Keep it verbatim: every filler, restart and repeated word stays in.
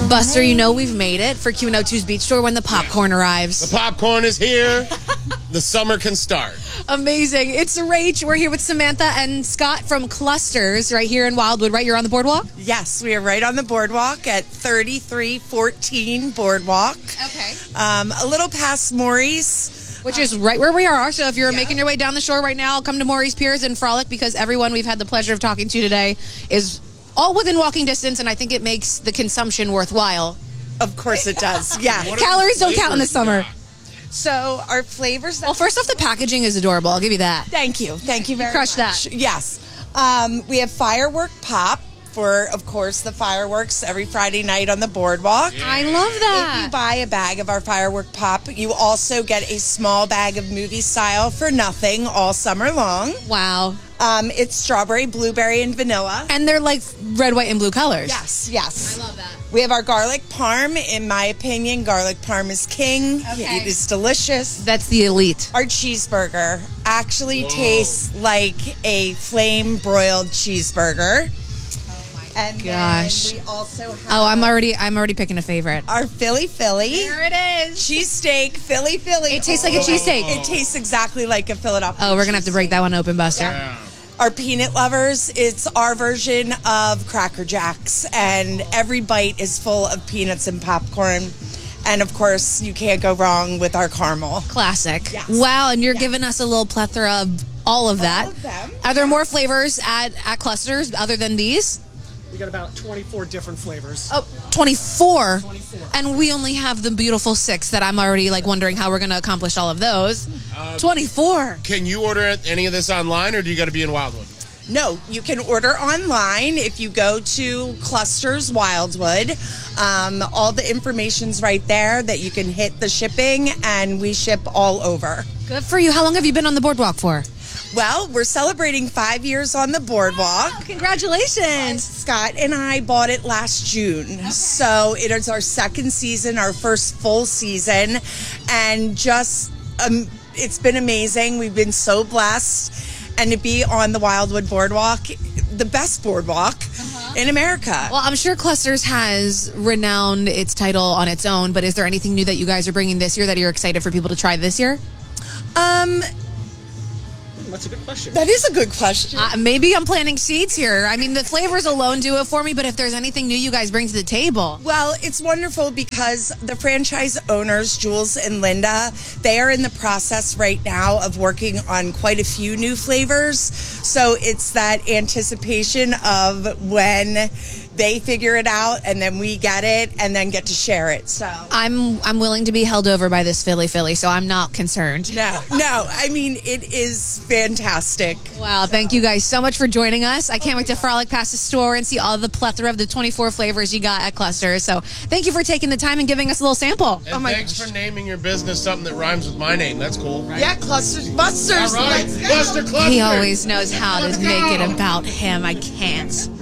Buster, you know we've made it for Q one oh two's Beach Store when the popcorn arrives. The popcorn is here. The summer can start. Amazing. It's Rach. We're here with Samantha and Scott from Clusters right here in Wildwood, right? You're on the boardwalk? Yes, we are right on the boardwalk at thirty-three fourteen Boardwalk. Okay. Um, a little past Maury's. Which is right where we are. So if you're Yeah. making your way down the shore right now, come to Maury's Piers and frolic because everyone we've had the pleasure of talking to today is all within walking distance, and I think it makes the consumption worthwhile. Of course it does, yeah. Calories don't count in the summer. So our flavors... Well, first off, the packaging is adorable. I'll give you that. Thank you. Thank you very crushed much. that. Yes. Um, we have firework pop for, of course, the fireworks every Friday night on the boardwalk. I love that. If you buy a bag of our firework pop, you also get a small bag of movie style for nothing all summer long. Wow. Um, it's strawberry, blueberry, and vanilla. And they're like red, white, and blue colors. Yes, yes. I love that. We have our garlic parm. In my opinion, garlic parm is king. Okay. It is delicious. That's the elite. Our cheeseburger actually tastes like a flame broiled cheeseburger. Oh my And gosh. then we also have Oh, I'm already I'm already picking a favorite. our Philly Philly. There it is. Cheesesteak, Philly Philly. It tastes like a cheesesteak. It tastes exactly like a Philadelphia. Oh, we're gonna have to break that one open, Buster. Yeah. Our peanut lovers, it's our version of Cracker Jacks, and every bite is full of peanuts and popcorn. And of course, you can't go wrong with our caramel. Classic. Yes. Wow, and you're Yes. giving us a little plethora of all of that. of them. Are there more flavors at, at Clusters other than these? We got about twenty-four different flavors. Oh, twenty-four. twenty-four. And we only have the beautiful six that I'm already like wondering how we're going to accomplish all of those. twenty-four. Can you order any of this online, or do you got to be in Wildwood? No, you can order online if you go to Clusters Wildwood. Um, all the information's right there that you can hit the shipping, and we ship all over. Good for you. How long have you been on the boardwalk for? Well, we're celebrating five years on the boardwalk. Congratulations. Scott and I bought it last June. So it is our second season, our first full season, and just um, it's been amazing. We've been so blessed. And to be on the Wildwood Boardwalk, the best boardwalk in America. Well, I'm sure Clusters has renowned its title on its own, but is there anything new that you guys are bringing this year that you're excited for people to try this year? Um, That's a good question. that is a good question. Uh, maybe I'm planting seeds here. I mean, the flavors alone do it for me, but if there's anything new you guys bring to the table. Well, it's wonderful because the franchise owners, Jules and Linda, they are in the process right now of working on quite a few new flavors. So it's that anticipation of when they figure it out and then we get it and then get to share it. So I'm I'm willing to be held over by this Philly Philly, so I'm not concerned. no, no, I mean, it is fantastic. Wow, thank you guys so much for joining us. I can't wait to frolic past the store and see all the plethora of the twenty-four flavors you got at Clusters. So thank you for taking the time and giving us a little sample. And my thanks for naming your business something that rhymes with my name. That's cool. Yeah, Clusters Busters. All right. Let's go. Buster Cluster. He always knows how to Let's make it go. about him. I can't.